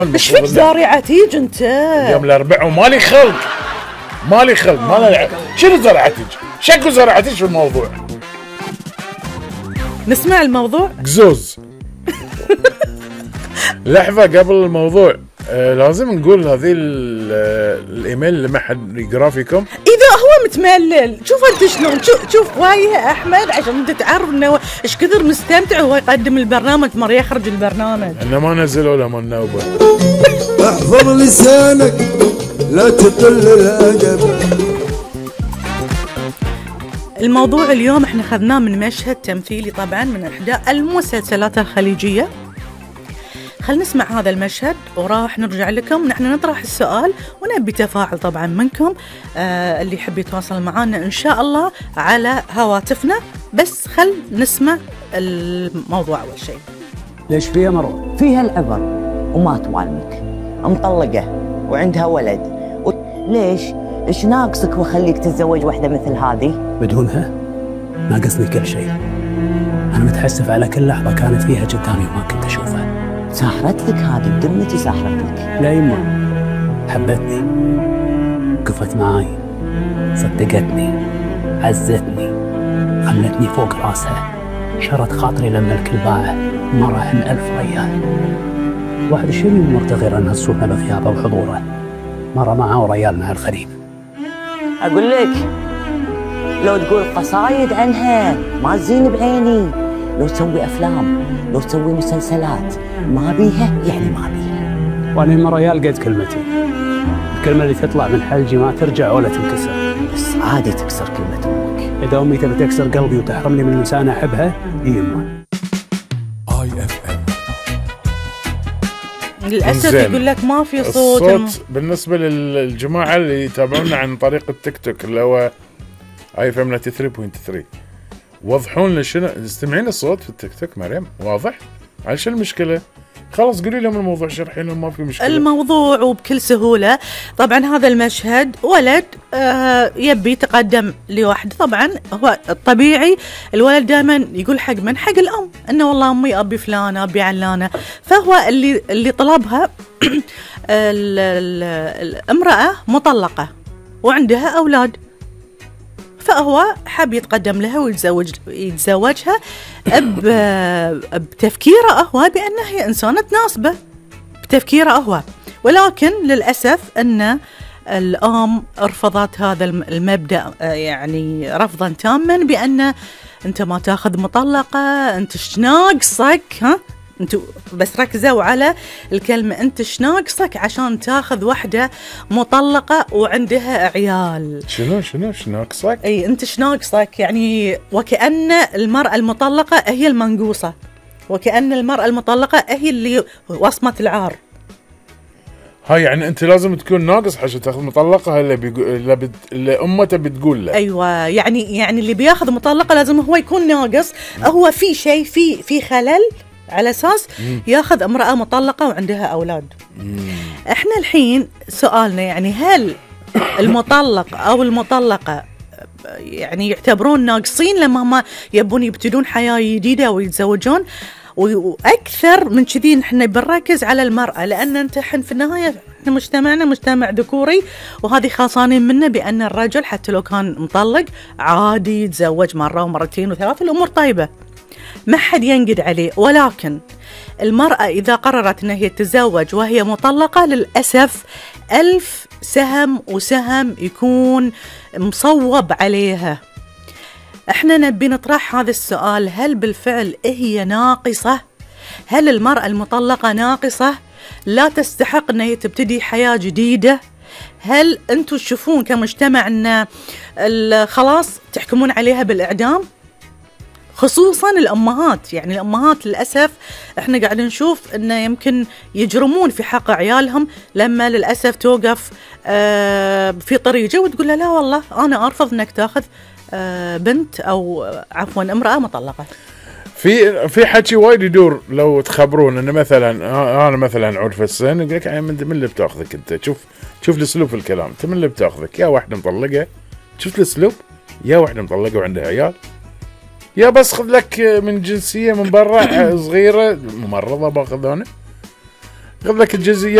ايش فيك زاري عتيج انت؟ يوم الاربعاء ومالي خلق ما لعب. شنو زاري عتيج؟ شكو زاري عتيج في الموضوع. نسمع الموضوع؟ قزوز. لحظة قبل الموضوع لازم نقول هذه الايميل اللي ما حد يقرا فيكم. اذا هو متملل شوف انت شلون شوف وايه احمد عشان انت تعرف انه ايش كثر مستمتع وهو يقدم البرنامج مره يخرج البرنامج. انه ما نزلوا له من نوبه. احفظ لسانك لا تقل الادب. الموضوع اليوم احنا اخذناه من مشهد تمثيلي طبعا من احدى المسلسلات الخليجيه. خلينا نسمع هذا المشهد وراح نرجع لكم. نحن نطرح السؤال ونبي تفاعل طبعا منكم اللي يحب يتواصل معنا ان شاء الله على هواتفنا. بس خل نسمع الموضوع اول شيء. ليش فيها مروه؟ فيها العبر وما توالمك، مطلقه وعندها ولد ليش؟ ايش ناقصك واخليك تتزوج واحده مثل هذه؟ بدونها ناقصني كل شيء. انا متحسف على كل لحظه كانت فيها قدامي وما كنت اشوفها. ساحرت لك هذه بدمتي ساحرت لك. لا يما، حبتني، وقفت معاي، صدقتني، عزتني، خلتني فوق راسها، شرت خاطري لما الكل باعه ما راح 1000 ريال. واحد شنو يمرته غير انها تصورنا بثيابه وحضوره، مره معاه وريال مع الخريف. اقول لك لو تقول قصايد عنها ما تزين بعيني، لو تسوي افلام، لو تسوي مسلسلات، ما بيها يعني ما بيها. وانا يما ريال قد كلمتي، الكلمه اللي تطلع من حلجي ما ترجع ولا تنكسر. بس عادي تكسر كلمه امك. اذا امي تبي تكسر قلبي وتحرمني من انسان احبها يما. للاسف يقول لك ما في صوت. الصوت بالنسبه للجماعه اللي يتابعونا عن طريق التيك توك اللي هو اي فم 93.3 وضحوا لنا شنو. استمعين الصوت في التيك توك مريم واضح؟ على شو المشكله؟ خلاص قولي لهم الموضوع، شرحي لهم، ما في مشكله. الموضوع وبكل سهوله. طبعا هذا المشهد ولد يبي يتقدم لواحد. طبعا هو الطبيعي الولد دائما يقول حق من؟ حق الام، انه والله امي ابي فلانه ابي علانه. فهو اللي طلبها الامراه مطلقه وعندها اولاد، فهو حاب يتقدم لها ويتزوجها بتفكيره هو بأنها هي إنسانة تناسبه بتفكيره هو. ولكن للأسف أن الأم رفضت هذا المبدأ، يعني رفضا تاما، بأن أنت ما تاخذ مطلقة، أنت ايش ناقصك؟ ها انتوا بس ركزوا على الكلمة انت ايش ناقصك عشان تاخذ واحدة مطلقة وعندها عيال. شنو ايش ناقصك؟ اي انت ايش ناقصك، يعني وكأن المرأة المطلقة هي المنقوصة، وكأن المرأة المطلقة هي اللي وصمة العار. هاي يعني انت لازم تكون ناقص عشان تاخذ مطلقة اللي امته بتقول له. ايوه يعني اللي بياخذ مطلقة لازم هو يكون ناقص، هو في شيء في خلل على أساس ياخذ امرأة مطلقة وعندها أولاد. احنا الحين سؤالنا يعني هل المطلق أو المطلقة يعني يعتبرون ناقصين لما هم يبون يبتدون حياة جديدة ويتزوجون؟ وأكثر من كذي نحن بنركز على المرأة، لأن انت حين في النهاية احنا مجتمعنا مجتمع ذكوري، وهذه خاصانين منه بأن الرجل حتى لو كان مطلق عادي يتزوج مرة ومرتين وثلاث، الأمور طيبة ما حد ينقد عليه. ولكن المرأة إذا قررت أنها تتزوج وهي مطلقة للأسف 1000 سهم وسهم يكون مصوب عليها. احنا نبي نطرح هذا السؤال، هل بالفعل هي ناقصة؟ هل المرأة المطلقة ناقصة لا تستحق أنها تبتدي حياة جديدة؟ هل أنتوا تشوفون كمجتمع أن خلاص تحكمون عليها بالإعدام؟ خصوصا الأمهات، يعني الأمهات للأسف احنا قاعدين نشوف انه يمكن يجرمون في حق عيالهم لما للأسف توقف في طريقه وتقول له لا والله أنا أرفض انك تاخذ بنت أو عفوا امرأة مطلقة. في حكي وايد يدور لو تخبرون انه مثلا انا مثلا عرف السن يقول لك انت من اللي بتاخذك انت، شوف الاسلوب في الكلام، انت من اللي بتاخذك؟ يا واحدة مطلقة، شفت الاسلوب؟ يا واحدة مطلقة وعندها عيال، يا بس خذ لك من جنسية من برا صغيرة ممرضة باخذ انا. خذ لك الجزئيات